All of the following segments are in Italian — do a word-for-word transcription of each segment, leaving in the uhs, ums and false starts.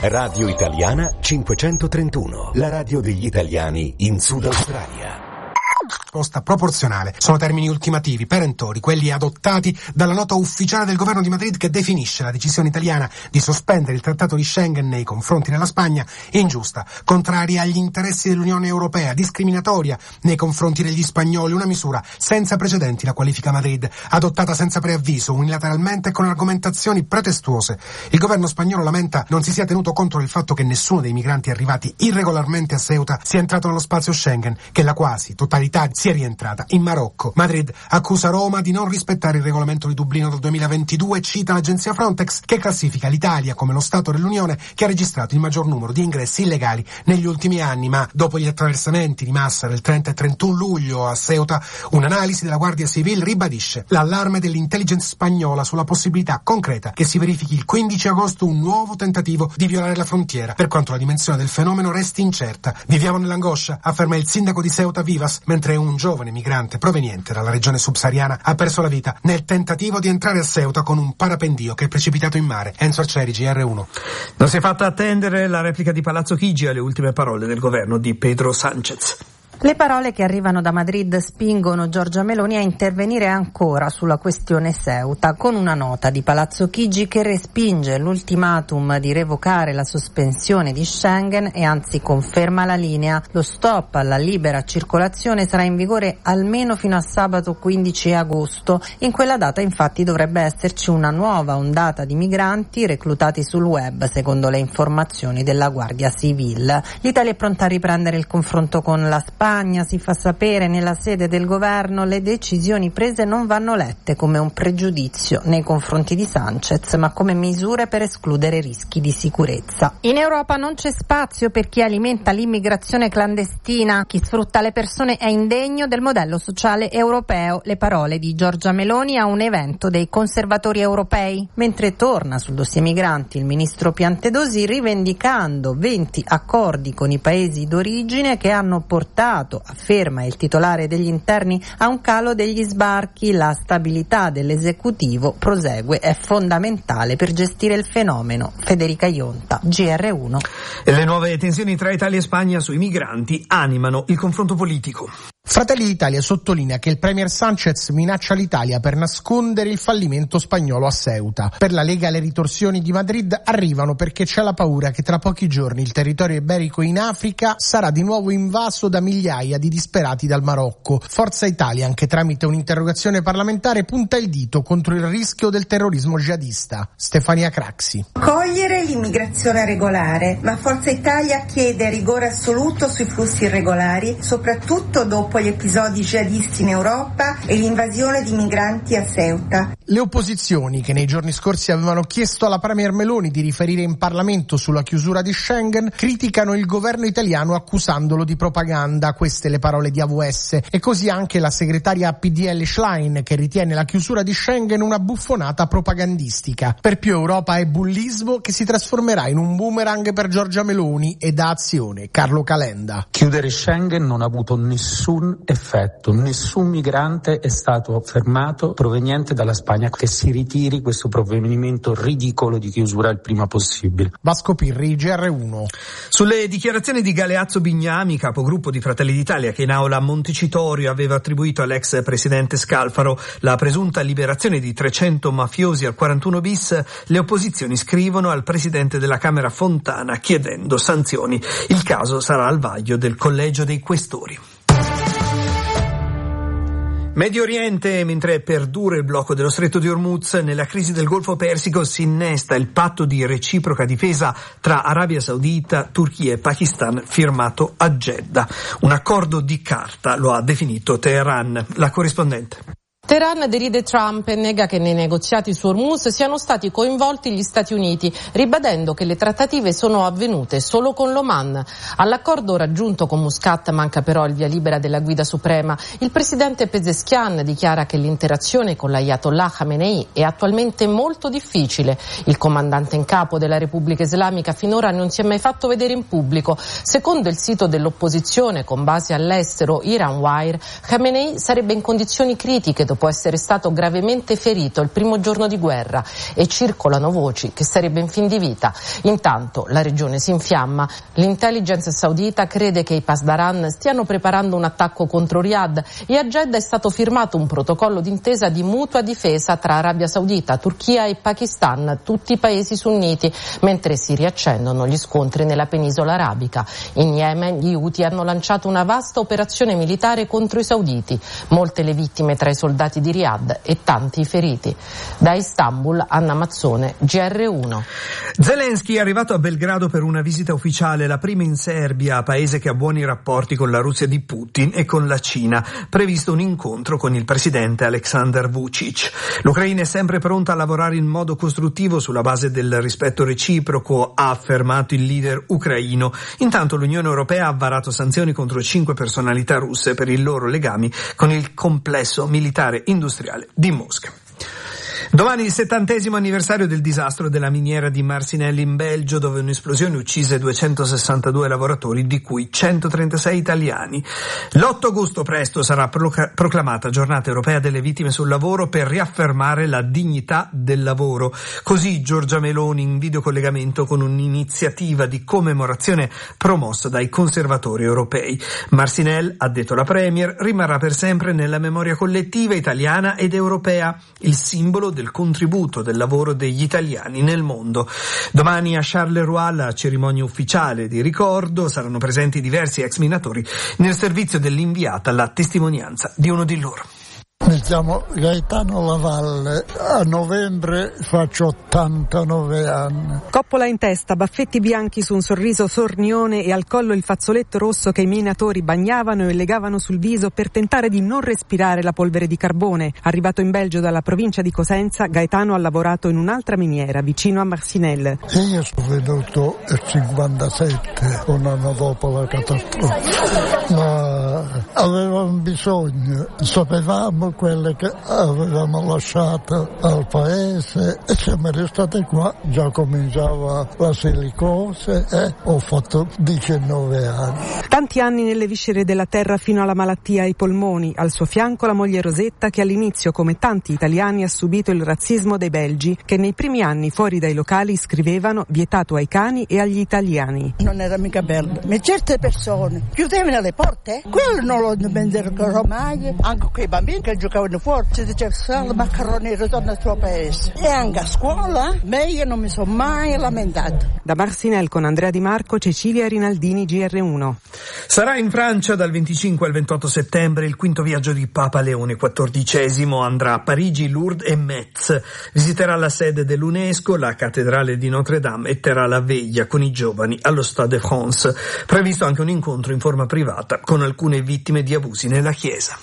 Radio Italiana cinquecentotrentuno, la radio degli italiani in Sud Australia. Risposta proporzionale sono termini ultimativi, perentori, quelli adottati dalla nota ufficiale del governo di Madrid che definisce la decisione italiana di sospendere il trattato di Schengen nei confronti della Spagna ingiusta, contraria agli interessi dell'Unione Europea, discriminatoria nei confronti degli spagnoli, una misura senza precedenti, la qualifica Madrid, adottata senza preavviso, unilateralmente e con argomentazioni pretestuose. Il governo spagnolo lamenta non si sia tenuto conto del fatto che nessuno dei migranti arrivati irregolarmente a Ceuta sia entrato nello spazio Schengen, che la quasi totalità sia rientrata in Marocco. Madrid accusa Roma di non rispettare il regolamento di Dublino del duemilaventidue e cita l'agenzia Frontex che classifica l'Italia come lo Stato dell'Unione che ha registrato il maggior numero di ingressi illegali negli ultimi anni, ma dopo gli attraversamenti di massa del trenta e trentuno luglio a Ceuta, un'analisi della Guardia Civile ribadisce l'allarme dell'intelligence spagnola sulla possibilità concreta che si verifichi il quindici agosto un nuovo tentativo di violare la frontiera, per quanto la dimensione del fenomeno resti incerta. Viviamo nell'angoscia, afferma il sindaco di Ceuta Vivas, mentre un giovane migrante proveniente dalla regione subsahariana ha perso la vita nel tentativo di entrare a Ceuta con un parapendio che è precipitato in mare. Enzo Arcieri, G R uno. Non si è fatta attendere la replica di Palazzo Chigi alle ultime parole del governo di Pedro Sánchez. Le parole che arrivano da Madrid spingono Giorgia Meloni a intervenire ancora sulla questione Ceuta, con una nota di Palazzo Chigi che respinge l'ultimatum di revocare la sospensione di Schengen e anzi conferma la linea. Lo stop alla libera circolazione sarà in vigore almeno fino a sabato quindici agosto. In quella data infatti dovrebbe esserci una nuova ondata di migranti reclutati sul web, secondo le informazioni della Guardia Civile. L'Italia è pronta a riprendere il confronto con la Spagna. Si fa sapere nella sede del governo, le decisioni prese non vanno lette come un pregiudizio nei confronti di Sánchez, ma come misure per escludere rischi di sicurezza. In Europa non c'è spazio per chi alimenta l'immigrazione clandestina. Chi sfrutta le persone è indegno del modello sociale europeo. Le parole di Giorgia Meloni a un evento dei conservatori europei. Mentre torna sul dossier migranti il ministro Piantedosi, rivendicando venti accordi con i paesi d'origine che hanno portato, afferma il titolare degli interni, a un calo degli sbarchi. La stabilità dell'esecutivo, prosegue, è fondamentale per gestire il fenomeno. Federica Ionta, G R uno. E le nuove tensioni tra Italia e Spagna sui migranti animano il confronto politico. Fratelli d'Italia sottolinea che il premier Sánchez minaccia l'Italia per nascondere il fallimento spagnolo a Ceuta. Per la Lega le ritorsioni di Madrid arrivano perché c'è la paura che tra pochi giorni il territorio iberico in Africa sarà di nuovo invaso da migliaia di disperati dal Marocco. Forza Italia, anche tramite un'interrogazione parlamentare, punta il dito contro il rischio del terrorismo jihadista. Stefania Craxi. Cogliere l'immigrazione regolare, ma Forza Italia chiede rigore assoluto sui flussi irregolari, soprattutto dopo gli episodi jihadisti in Europa e l'invasione di migranti a Ceuta. Le opposizioni, che nei giorni scorsi avevano chiesto alla premier Meloni di riferire in Parlamento sulla chiusura di Schengen, criticano il governo italiano accusandolo di propaganda. Queste le parole di A V S. E così anche la segretaria P D L Schlein, che ritiene la chiusura di Schengen una buffonata propagandistica. Per più Europa è bullismo che si trasformerà in un boomerang per Giorgia Meloni e da azione. Carlo Calenda. Chiudere Schengen non ha avuto nessun effetto, nessun migrante è stato fermato proveniente dalla Spagna. Che si ritiri questo provvedimento ridicolo di chiusura il prima possibile. Vasco Pirri, G R uno. Sulle dichiarazioni di Galeazzo Bignami, capogruppo di Fratelli d'Italia, che in aula a Montecitorio aveva attribuito all'ex presidente Scalfaro la presunta liberazione di trecento mafiosi al quarantuno bis, le opposizioni scrivono al presidente della Camera Fontana chiedendo sanzioni. Il caso sarà al vaglio del Collegio dei Questori. Medio Oriente, mentre perdura il blocco dello Stretto di Hormuz, nella crisi del Golfo Persico si innesta il patto di reciproca difesa tra Arabia Saudita, Turchia e Pakistan firmato a Jeddah. Un accordo di carta, lo ha definito Teheran. La corrispondente. Teheran deride Trump e nega che nei negoziati su Hormuz siano stati coinvolti gli Stati Uniti, ribadendo che le trattative sono avvenute solo con l'Oman. All'accordo raggiunto con Muscat manca però il via libera della guida suprema. Il presidente Pezeshkian dichiara che l'interazione con l'Ayatollah Khamenei è attualmente molto difficile. Il comandante in capo della Repubblica Islamica finora non si è mai fatto vedere in pubblico. Secondo il sito dell'opposizione con base all'estero Iran Wire, Khamenei sarebbe in condizioni critiche dopo può essere stato gravemente ferito il primo giorno di guerra e circolano voci che sarebbe in fin di vita. Intanto la regione si infiamma. L'intelligence saudita crede che i Pasdaran stiano preparando un attacco contro Riyadh e a Jeddah è stato firmato un protocollo d'intesa di mutua difesa tra Arabia Saudita, Turchia e Pakistan, tutti i paesi sunniti, mentre si riaccendono gli scontri nella penisola arabica. In Yemen gli Houthi hanno lanciato una vasta operazione militare contro i sauditi, molte le vittime tra i soldati di Riyadh e tanti i feriti. Da Istanbul, Anna Mazzone, G R uno. Zelensky è arrivato a Belgrado per una visita ufficiale, la prima in Serbia, paese che ha buoni rapporti con la Russia di Putin e con la Cina. Previsto un incontro con il presidente Aleksandar Vučić. L'Ucraina è sempre pronta a lavorare in modo costruttivo sulla base del rispetto reciproco, ha affermato il leader ucraino. Intanto l'Unione Europea ha varato sanzioni contro cinque personalità russe per i loro legami con il complesso militare industriale di Mosca. Domani il settantesimo anniversario del disastro della miniera di Marcinelle in Belgio, dove un'esplosione uccise duecentosessantadue lavoratori, di cui centotrentasei italiani. l'otto agosto presto sarà proclamata Giornata Europea delle Vittime sul Lavoro per riaffermare la dignità del lavoro. Così Giorgia Meloni in videocollegamento con un'iniziativa di commemorazione promossa dai conservatori europei. Marcinelle, ha detto la Premier, rimarrà per sempre nella memoria collettiva italiana ed europea, il simbolo del contributo del lavoro degli italiani nel mondo. Domani a Charleroi la cerimonia ufficiale di ricordo, saranno presenti diversi ex minatori nel servizio dell'inviata alla testimonianza di uno di loro. Mi chiamo Gaetano Lavalle, a novembre faccio ottantanove anni. Coppola in testa, baffetti bianchi su un sorriso sornione e al collo il fazzoletto rosso che i minatori bagnavano e legavano sul viso per tentare di non respirare la polvere di carbone. Arrivato in Belgio dalla provincia di Cosenza, Gaetano ha lavorato in un'altra miniera vicino a Marcinelle. Io sono venuto nel cinquantasette, un anno dopo la catastrofe, ma avevamo bisogno, sapevamo quelle che avevamo lasciato al paese e siamo restati qua. Già cominciava la silicose e ho fatto diciannove anni. Tanti anni nelle viscere della terra fino alla malattia ai polmoni. Al suo fianco la moglie Rosetta, che all'inizio, come tanti italiani, ha subito il razzismo dei belgi, che nei primi anni fuori dai locali scrivevano vietato ai cani e agli italiani. Non era mica bello, ma certe persone chiudevano le porte, quello non lo dimenticherò mai. Anche quei bambini che giocavano fuori, si diceva solo maccheroni, ritorna al tuo paese. E anche a scuola, ma io non mi sono mai lamentato. Da Marcinelle con Andrea Di Marco, Cecilia Rinaldini, G R uno. Sarà in Francia dal venticinque al ventotto settembre il quinto viaggio di Papa Leone quattordicesimo, andrà a Parigi, Lourdes e Metz. Visiterà la sede dell'UNESCO, la cattedrale di Notre Dame e terrà la veglia con i giovani allo Stade de France. Previsto anche un incontro in forma privata con alcune vittime di abusi nella Chiesa.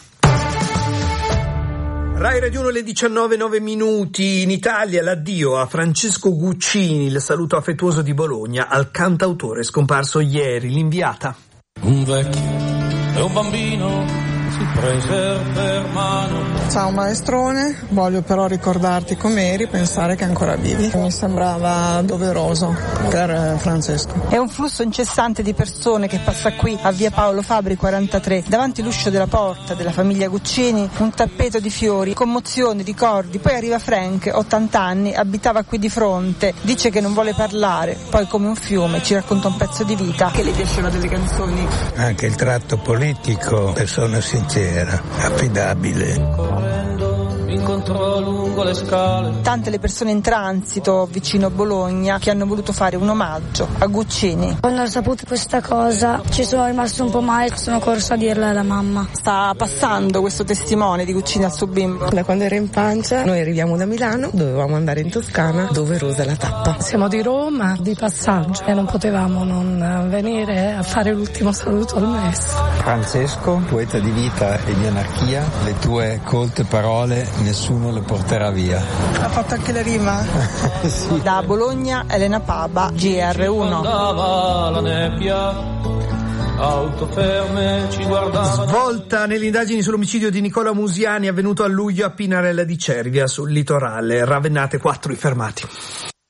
Rai Radio uno, le diciannove e nove minuti. In Italia l'addio a Francesco Guccini, il saluto affettuoso di Bologna al cantautore scomparso ieri. L'inviata. Un vecchio e un bambino si prese per mano. Ciao maestrone, voglio però ricordarti com'eri, pensare che ancora vivi. Mi sembrava doveroso per Francesco. È un flusso incessante di persone che passa qui a via Paolo Fabri quarantatré, davanti all'uscio della porta della famiglia Guccini, un tappeto di fiori, commozioni, ricordi. Poi arriva Frank, ottanta anni, abitava qui di fronte, dice che non vuole parlare, poi come un fiume ci racconta un pezzo di vita. Che le piaceva delle canzoni. Anche il tratto politico, persona sincera, affidabile. Mi incontrò lungo le scale. Tante le persone in transito vicino a Bologna che hanno voluto fare un omaggio a Guccini. Quando ho saputo questa cosa ci sono rimasto un po' male, sono corsa a dirla alla mamma. Sta passando questo testimone di Guccini al suo bimbo. Da quando era in pancia, noi arriviamo da Milano, dovevamo andare in Toscana, doverosa la tappa. Siamo di Roma, di passaggio, e non potevamo non venire a fare l'ultimo saluto al maestro. Francesco, poeta di vita e di anarchia, le tue colte parole nessuno le porterà via. Ha fatto anche la rima. Sì. Da Bologna, Elena Paba, G R uno. Andava la nebbia, auto ferme ci guardavano. Svolta nelle indagini sull'omicidio di Nicola Musiani avvenuto a luglio a Pinarella di Cervia sul litorale. Ravennate, quattro i fermati.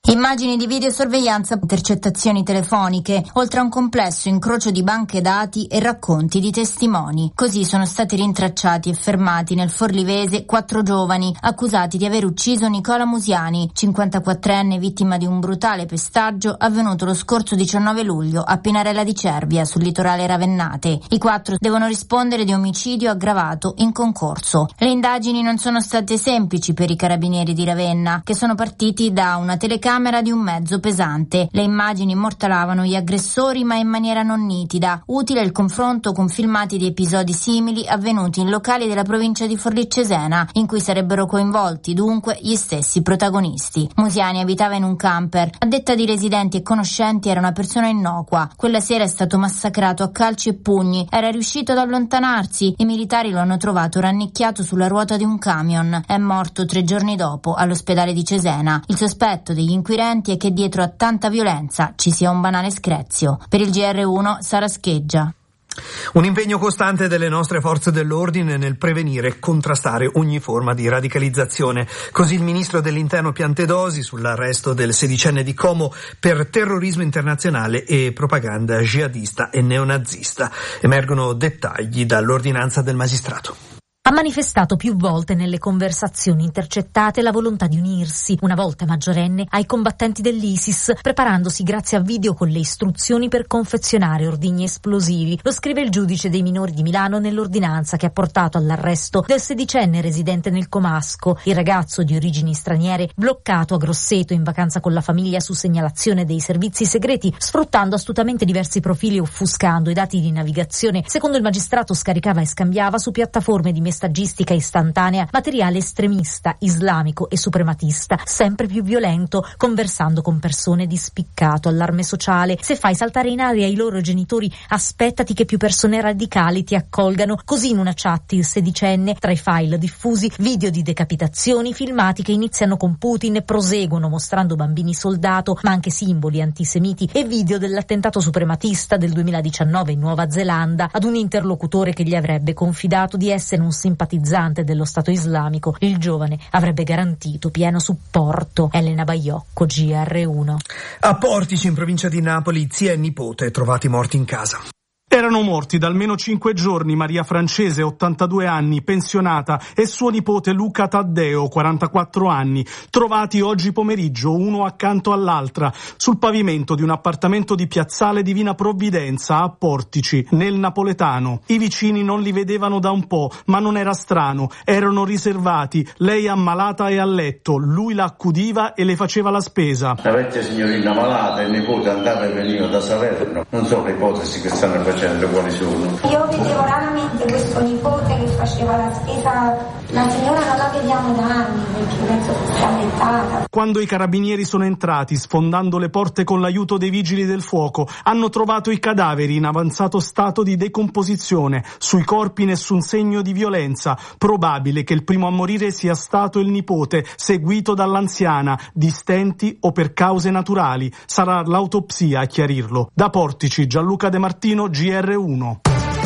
Immagini di videosorveglianza, intercettazioni telefoniche, oltre a un complesso incrocio di banche dati e racconti di testimoni. Così sono stati rintracciati e fermati nel Forlivese quattro giovani accusati di aver ucciso Nicola Musiani, cinquantaquattrenne vittima di un brutale pestaggio avvenuto lo scorso diciannove luglio a Pinarella di Cervia, sul litorale ravennate. I quattro devono rispondere di omicidio aggravato in concorso. Le indagini non sono state semplici per i carabinieri di Ravenna, che sono partiti da una telecamera di un mezzo pesante. Le immagini immortalavano gli aggressori, ma in maniera non nitida. Utile il confronto con filmati di episodi simili avvenuti in locali della provincia di Forlì Cesena, in cui sarebbero coinvolti dunque gli stessi protagonisti. Musiani abitava in un camper. A detta di residenti e conoscenti era una persona innocua. Quella sera è stato massacrato a calci e pugni. Era riuscito ad allontanarsi. I militari lo hanno trovato rannicchiato sulla ruota di un camion. È morto tre giorni dopo all'ospedale di Cesena. Il sospetto degli inquirenti è che dietro a tanta violenza ci sia un banale screzio. Per il G R uno, Sara Scheggia. Un impegno costante delle nostre forze dell'ordine nel prevenire e contrastare ogni forma di radicalizzazione. Così il ministro dell'Interno Piantedosi sull'arresto del sedicenne di Como per terrorismo internazionale e propaganda jihadista e neonazista. Emergono dettagli dall'ordinanza del magistrato. Ha manifestato più volte nelle conversazioni intercettate la volontà di unirsi, una volta maggiorenne, ai combattenti dell'ISIS, preparandosi grazie a video con le istruzioni per confezionare ordigni esplosivi. Lo scrive il giudice dei minori di Milano nell'ordinanza che ha portato all'arresto del sedicenne residente nel Comasco, il ragazzo di origini straniere bloccato a Grosseto in vacanza con la famiglia su segnalazione dei servizi segreti, sfruttando astutamente diversi profili e offuscando i dati di navigazione. Secondo il magistrato scaricava e scambiava su piattaforme di messaggistica istantanea materiale estremista, islamico e suprematista, sempre più violento, conversando con persone di spiccato allarme sociale. Se fai saltare in aria i loro genitori, aspettati che più persone radicali ti accolgano. Così in una chat il sedicenne, tra i file diffusi, video di decapitazioni filmati che iniziano con Putin e proseguono mostrando bambini soldato, ma anche simboli antisemiti, e video dell'attentato suprematista del duemiladiciannove in Nuova Zelanda ad un interlocutore che gli avrebbe confidato di essere un simpatizzante dello Stato islamico. Il giovane avrebbe garantito pieno supporto. Elena Baiocco, G R uno. A Portici, in provincia di Napoli, zia e nipote trovati morti in casa. Erano morti da almeno cinque giorni Maria Francese, ottantadue anni, pensionata, e suo nipote Luca Taddeo, quarantaquattro anni, trovati oggi pomeriggio, uno accanto all'altra, sul pavimento di un appartamento di Piazzale Divina Provvidenza a Portici, nel napoletano. I vicini non li vedevano da un po', ma non era strano, erano riservati, lei ammalata e a letto, lui la accudiva e le faceva la spesa. La vecchia signorina malata, il nipote andava e veniva da Salerno, non so le ipotesi che stanno facendo. Quali sono? Io vedevo raramente questo nipote che faceva la spesa, la signora non la vediamo da anni perché penso che sia aumentata. Quando i carabinieri sono entrati, sfondando le porte con l'aiuto dei vigili del fuoco, hanno trovato i cadaveri in avanzato stato di decomposizione, sui corpi nessun segno di violenza, probabile che il primo a morire sia stato il nipote, seguito dall'anziana, di stenti o per cause naturali. Sarà l'autopsia a chiarirlo. Da Portici, Gianluca De Martino, G R uno.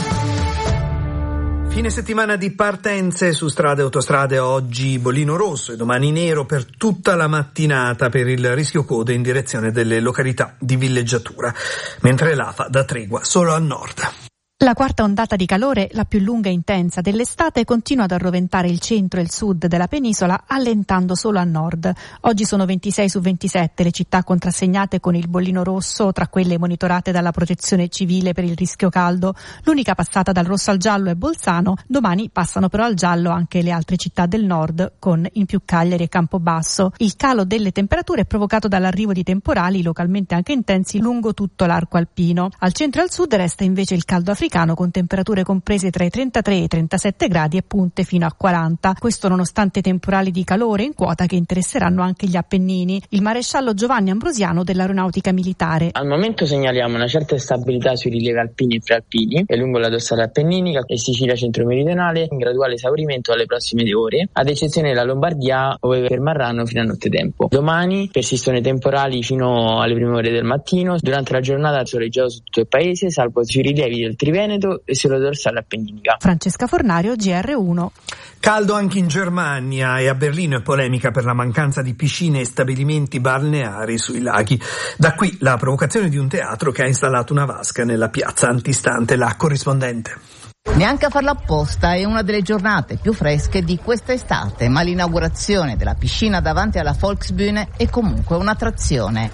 Fine settimana di partenze su strade e autostrade, oggi bollino rosso e domani nero per tutta la mattinata per il rischio code in direzione delle località di villeggiatura, mentre l'A F A dà tregua solo al nord. La quarta ondata di calore, la più lunga e intensa dell'estate, continua ad arroventare il centro e il sud della penisola, allentando solo a nord. Oggi sono ventisei su ventisette le città contrassegnate con il bollino rosso, tra quelle monitorate dalla Protezione Civile per il rischio caldo. L'unica passata dal rosso al giallo è Bolzano, domani passano però al giallo anche le altre città del nord, con in più Cagliari e Campobasso. Il calo delle temperature è provocato dall'arrivo di temporali, localmente anche intensi, lungo tutto l'arco alpino. Al centro e al sud resta invece il caldo africano, con temperature comprese tra i trentatré e i trentasette gradi e punte fino a quaranta. Questo nonostante temporali di calore in quota che interesseranno anche gli Appennini. Il maresciallo Giovanni Ambrosiano dell'Aeronautica Militare. Al momento segnaliamo una certa stabilità sui rilievi alpini e prealpini e lungo la dorsale appenninica e Sicilia centro-meridionale, in graduale esaurimento alle prossime ore, ad eccezione della Lombardia, dove permarranno fino a nottetempo. Domani persistono i temporali fino alle prime ore del mattino. Durante la giornata soleggiato su tutto il paese, salvo sui rilievi del Triveneto Veneto e sulla dorsale appenninica. Francesca Fornario, G R uno. Caldo anche in Germania e a Berlino è polemica per la mancanza di piscine e stabilimenti balneari sui laghi. Da qui la provocazione di un teatro che ha installato una vasca nella piazza antistante. La corrispondente. Neanche a farlo apposta, è una delle giornate più fresche di quest'estate, ma l'inaugurazione della piscina davanti alla Volksbühne è comunque un'attrazione.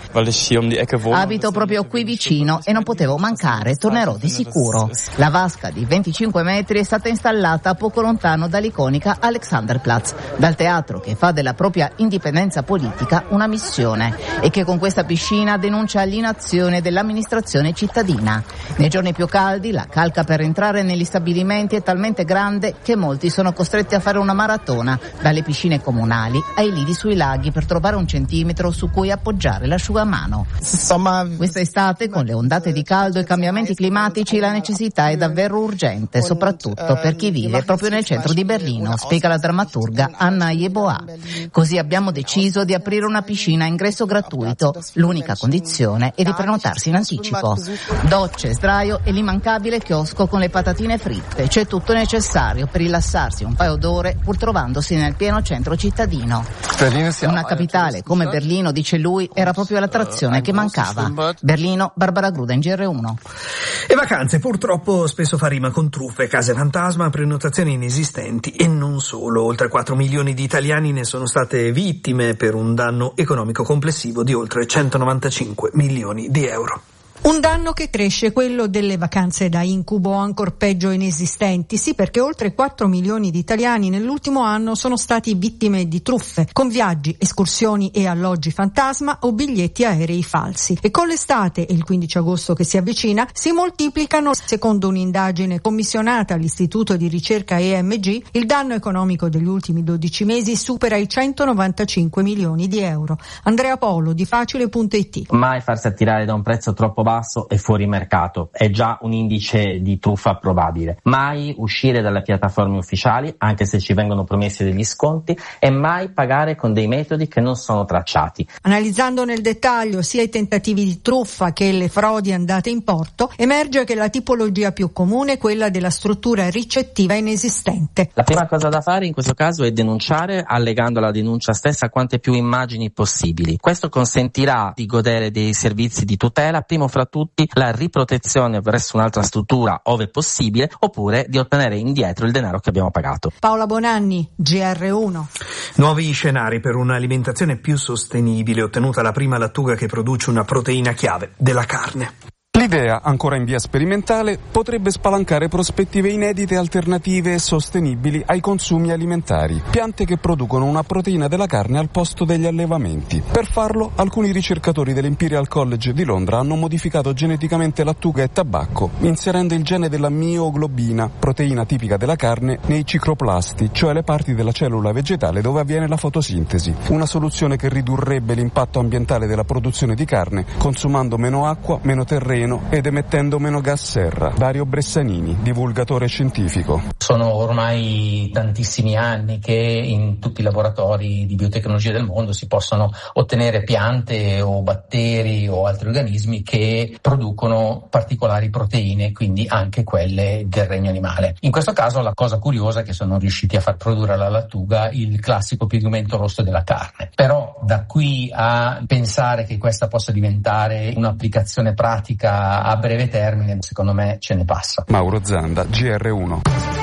Abito proprio qui vicino e non potevo mancare, tornerò di sicuro. La vasca di venticinque metri è stata installata poco lontano dall'iconica Alexanderplatz, dal teatro che fa della propria indipendenza politica una missione e che con questa piscina denuncia l'inazione dell'amministrazione cittadina. Nei giorni più caldi la calca per entrare negli stabilimenti è talmente grande che molti sono costretti a fare una maratona dalle piscine comunali ai lidi sui laghi per trovare un centimetro su cui appoggiare l'asciugamano. Questa estate, con le ondate di caldo e i cambiamenti climatici, la necessità è davvero urgente, soprattutto per chi vive proprio nel centro di Berlino, spiega la drammaturga Anna Yeboah. Così abbiamo deciso di aprire una piscina a ingresso gratuito. L'unica condizione è di prenotarsi in anticipo. Docce, sdraio e l'immancabile chiosco con le patatine fritte. C'è tutto necessario per rilassarsi un paio d'ore pur trovandosi nel pieno centro cittadino. Una capitale come Berlino, dice lui, era proprio l'attrazione che mancava. Berlino, Barbara Gruda in G R uno. E vacanze purtroppo spesso fa rima con truffe, case fantasma, prenotazioni inesistenti e non solo. Oltre quattro milioni di italiani ne sono state vittime per un danno economico complessivo di oltre centonovantacinque milioni di euro. Un danno che cresce, quello delle vacanze da incubo, ancor peggio inesistenti. Sì, perché oltre quattro milioni di italiani nell'ultimo anno sono stati vittime di truffe, con viaggi, escursioni e alloggi fantasma o biglietti aerei falsi. E con l'estate e il quindici agosto che si avvicina, si moltiplicano, secondo un'indagine commissionata all'Istituto di Ricerca E M G, il danno economico degli ultimi dodici mesi supera i centonovantacinque milioni di euro. Andrea Polo di Facile punto it. Mai farsi attirare da un prezzo troppo basso e fuori mercato è già un indice di truffa probabile. Mai uscire dalle piattaforme ufficiali anche se ci vengono promessi degli sconti e mai pagare con dei metodi che non sono tracciati. Analizzando nel dettaglio sia i tentativi di truffa che le frodi andate in porto, emerge che la tipologia più comune è quella della struttura ricettiva inesistente. La prima cosa da fare in questo caso è denunciare, allegando alla denuncia stessa quante più immagini possibili. Questo consentirà di godere dei servizi di tutela, primo fra tutti la riprotezione presso un'altra struttura ove possibile, oppure di ottenere indietro il denaro che abbiamo pagato. Paola Bonanni, G R uno. Nuovi scenari per un'alimentazione più sostenibile, ottenuta la prima lattuga che produce una proteina chiave della carne. L'idea, ancora in via sperimentale, potrebbe spalancare prospettive inedite, alternative e sostenibili ai consumi alimentari. Piante che producono una proteina della carne al posto degli allevamenti. Per farlo, alcuni ricercatori dell'Imperial College di Londra hanno modificato geneticamente lattuga e tabacco, inserendo il gene della mioglobina, proteina tipica della carne, nei cicloplasti, cioè le parti della cellula vegetale dove avviene la fotosintesi. Una soluzione che ridurrebbe l'impatto ambientale della produzione di carne, consumando meno acqua, meno terreno ed emettendo meno gas serra. Dario Bressanini, divulgatore scientifico. Sono ormai tantissimi anni che in tutti i laboratori di biotecnologia del mondo si possono ottenere piante o batteri o altri organismi che producono particolari proteine, quindi anche quelle del regno animale. In questo caso la cosa curiosa è che sono riusciti a far produrre alla lattuga il classico pigmento rosso della carne. Però da qui a pensare che questa possa diventare un'applicazione pratica a breve termine, secondo me ce ne passa. Mauro Zanda, G R uno.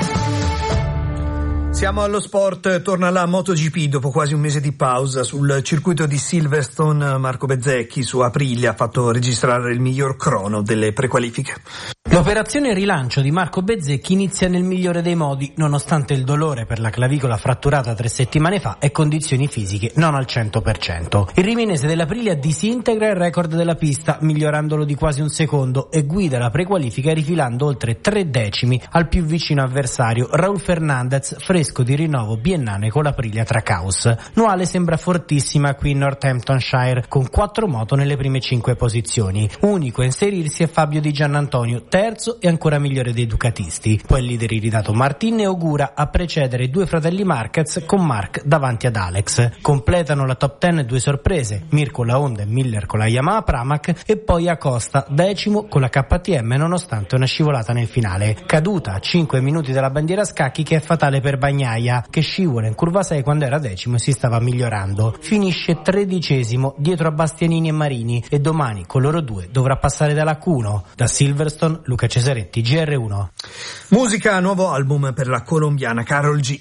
Siamo allo sport, torna la MotoGP dopo quasi un mese di pausa. Sul circuito di Silverstone Marco Bezzecchi su Aprilia ha fatto registrare il miglior crono delle prequalifiche. L'operazione rilancio di Marco Bezzecchi inizia nel migliore dei modi, nonostante il dolore per la clavicola fratturata tre settimane fa e condizioni fisiche non al cento per cento. Il riminese dell'Aprilia disintegra il record della pista, migliorandolo di quasi un secondo, e guida la prequalifica rifilando oltre tre decimi al più vicino avversario, Raúl Fernández, fresco fresco di rinnovo biennale con l'Aprilia Trackhouse. Nuale sembra fortissima qui in Northamptonshire, con quattro moto nelle prime cinque posizioni. Unico a inserirsi è Fabio Di Giannantonio, terzo e ancora migliore dei ducatisti. Poi il leader iridato Martin e augura a precedere i due fratelli Marquez con Mark davanti ad Alex. Completano la top ten due sorprese, Mir con la Honda e Miller con la Yamaha Pramac, e poi Acosta decimo con la K T M nonostante una scivolata nel finale. Caduta a cinque minuti dalla bandiera a scacchi che è fatale per Bagnaia, che scivola in curva sei quando era decimo e si stava migliorando. Finisce tredicesimo dietro a Bastianini e Marini e domani con loro due dovrà passare dalla Q uno. Da Silverstone, Luca Cesaretti, G R uno. Musica, nuovo album per la colombiana Karol G.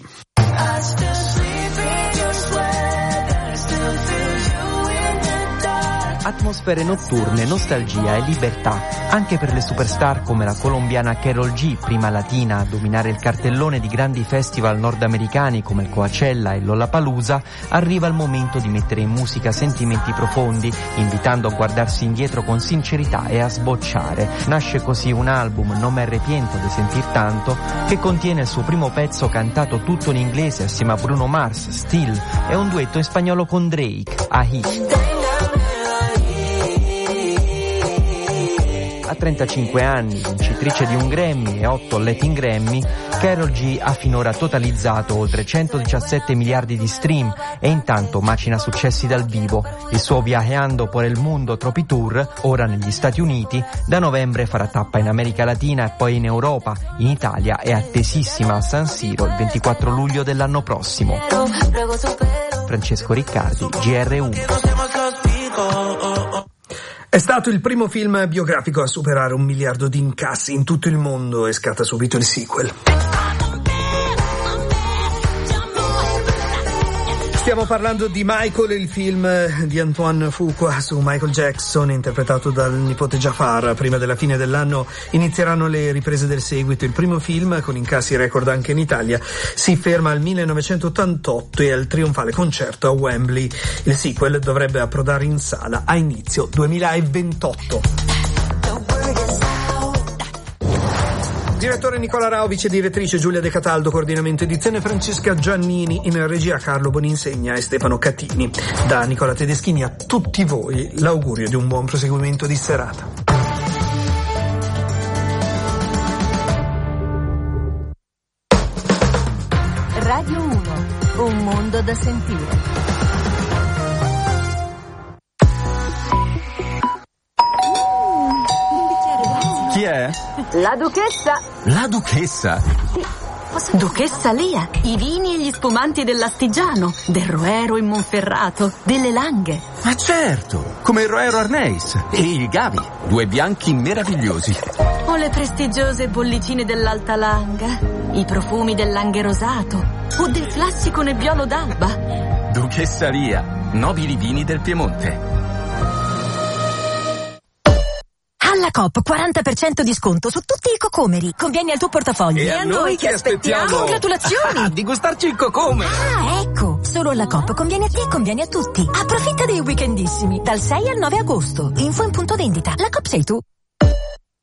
Atmosfere notturne, nostalgia e libertà, anche per le superstar come la colombiana Karol G, prima latina a dominare il cartellone di grandi festival nordamericani come il Coachella e Lollapalooza. Arriva il momento di mettere in musica sentimenti profondi, invitando a guardarsi indietro con sincerità e a sbocciare. Nasce così un album, Non me arrepiento de sentir tanto, che contiene il suo primo pezzo cantato tutto in inglese assieme a Bruno Mars, Still, e un duetto in spagnolo con Drake, Ahi. A trentacinque anni, vincitrice di un Grammy e otto Latin Grammy, Karol G ha finora totalizzato oltre centodiciassette miliardi di stream e intanto macina successi dal vivo. Il suo Viajando por el Mundo Trophy Tour, ora negli Stati Uniti, da novembre farà tappa in America Latina e poi in Europa. In Italia è attesissima a San Siro il ventiquattro luglio dell'anno prossimo. Francesco Riccardi, G R uno. È stato il primo film biografico a superare un miliardo di incassi in tutto il mondo e scatta subito il sequel. Stiamo parlando di Michael, il film di Antoine Fuqua su Michael Jackson, interpretato dal nipote Jafar. Prima della fine dell'anno inizieranno le riprese del seguito. Il primo film, con incassi record anche in Italia, si ferma al millenovecentottantotto e al trionfale concerto a Wembley. Il sequel dovrebbe approdare in sala a inizio duemilaventotto. Direttore Nicola Rao, vice direttrice Giulia De Cataldo, coordinamento edizione Francesca Giannini, in regia Carlo Boninsegna e Stefano Catini. Da Nicola Tedeschini a tutti voi l'augurio di un buon proseguimento di serata. Radio uno, un mondo da sentire. Chi è? La duchessa. La duchessa? Sì. Duchessa Lia, i vini e gli spumanti dell'Astigiano, del Roero in Monferrato, delle Langhe. Ma certo, come il Roero Arneis e il Gavi, due bianchi meravigliosi. O le prestigiose bollicine dell'Alta Langa, i profumi del Langhe Rosato o del classico Nebbiolo d'Alba. Duchessa Lia, nobili vini del Piemonte. Alla Coop quaranta per cento di sconto su tutti i cocomeri. Conviene al tuo portafoglio. E, e a noi che aspettiamo? aspettiamo? Congratulazioni! Di gustarci il cocome! Ah, ecco! Solo alla Coop conviene a te e conviene a tutti. Approfitta dei weekendissimi, dal sei al nove agosto. Info in punto vendita. La Coop sei tu.